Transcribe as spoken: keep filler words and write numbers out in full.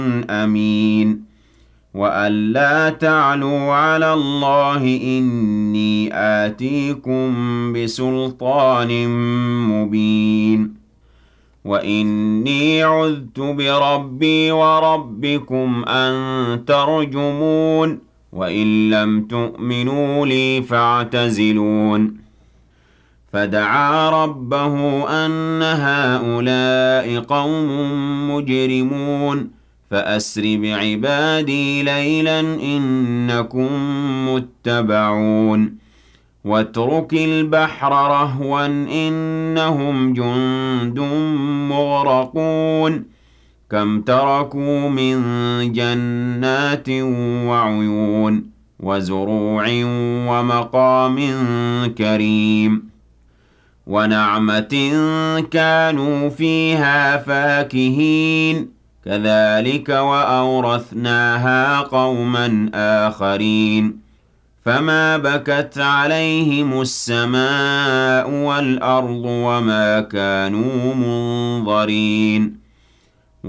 أمين وأن لا تعلوا على الله إني آتيكم بسلطان مبين وإني عذت بربي وربكم أن ترجمون وإن لم تؤمنوا لي فاعتزلون فدعا ربه أن هؤلاء قوم مجرمون فأسر بعبادي ليلا إنكم متبعون واترك البحر رهوا إنهم جند مغرقون كم تركوا من جنات وعيون وزروع ومقام كريم ونعمة كانوا فيها فاكهين كذلك وأورثناها قوما آخرين فما بكت عليهم السماء والأرض وما كانوا منظرين